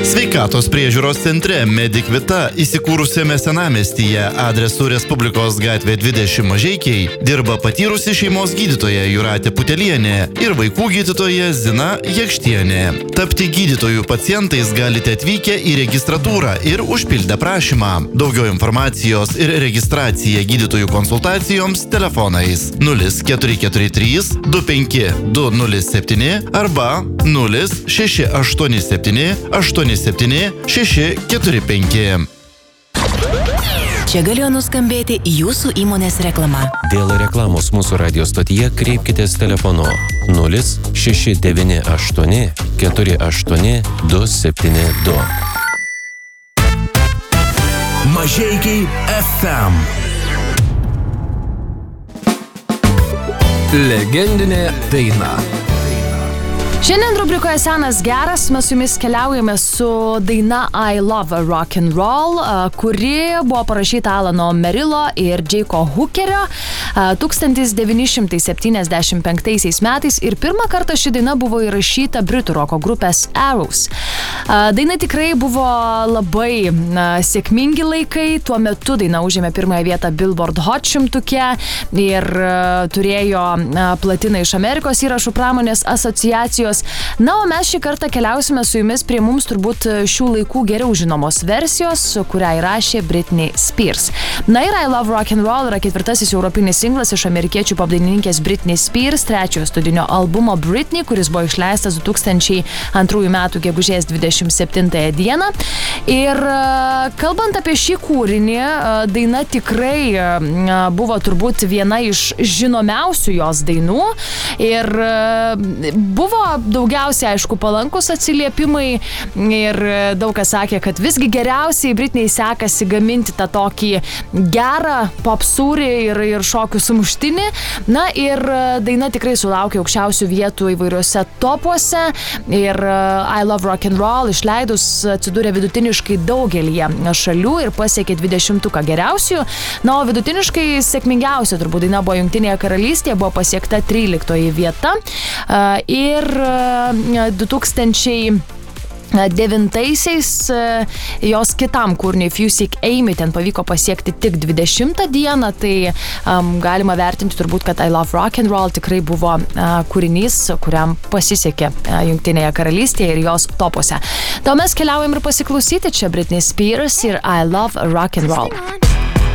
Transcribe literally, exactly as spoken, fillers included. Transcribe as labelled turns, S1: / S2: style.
S1: Sveikatos priežiūros centre Medic Vita įsikūrusiame senamiestyje adresu Respublikos gatvė dvidešimt Mažeikiai dirba patyrusi šeimos gydytoja Jūratė Putelienė ir vaikų gydytoja Zina Jakštienė. Tapti gydytojų pacientais galite atvykę į registratūrą ir užpildę prašymą. Daugiau informacijos ir registracija gydytojų konsultacijoms telefonais nulis keturi keturi trys du penki du nulis septyni arba nulis šeši aštuoni septyni aštuoni septyni šeši keturi penki.
S2: Čia galėjo nuskambėti jūsų įmonės reklama.
S3: Dėl reklamos mūsų radio stotyje kreipkitės telefonu nulis šeši devyni aštuoni keturi aštuoni du septyni du.
S4: Mažeikiai F M. Legendinė daina.
S5: Šiandien rubrikoje Senas geras mes su jumis keliaujame su daina I Love Rock and Roll, kuri buvo parašyta Alano Merilo ir Džeiko Hookerio tūkstantis devyni šimtai septyniasdešimt penktaisiais metais ir pirmą kartą ši daina buvo įrašyta britų roko grupės Arrows. Daina tikrai buvo labai na, sėkmingi laikai, tuo metu daina užėmė pirmąją vietą Billboard Hot šimtuke ir turėjo platiną iš Amerikos įrašų pramonės asociacijos. Na, o mes šį kartą keliausime su jumis prie mums turbūt šių laikų geriau žinomos versijos, kurią įrašė Britney Spears. Na ir I Love Rock and Roll yra ketvirtasis europinis singlas iš amerikiečių popdainininkės Britney Spears trečiojo studinio albumo Britney, kuris buvo išleistas du tūkstančiai antrųjų metų gegužės dvidešimt septintąją dieną. Ir kalbant apie šį kūrinį, daina tikrai buvo turbūt viena iš žinomiausių jos dainų ir buvo daugiausiai, aišku, palankus atsiliepimai ir daug kas sakė, kad visgi geriausiai Britney sekasi gaminti tą tokį gerą popsūrį ir, ir šokių sumuštinį. Na ir daina tikrai sulaukė aukščiausių vietų įvairiuose topuose ir I Love Rock and Roll išleidus atsidūrė vidutiniškai daugelyje šalių ir pasiekė dvidešimtuką geriausių. Na, o vidutiniškai sėkmingiausia turbūt daina buvo Jungtinėje karalystėje, buvo pasiekta tryliktoji vieta ir du tūkstančiai devintaisiais jos kitam kūriniui If You Seek Amy ten pavyko pasiekti tik dvidešimtą dieną, tai um, galima vertinti turbūt, kad I Love Rock and Roll tikrai buvo uh, kūrinys, kuriam pasisekė uh, Jungtinėje karalystėje ir jos topuose. Tai mes keliaujam ir pasiklausyti čia Britney Spears ir I Love Rock and Roll.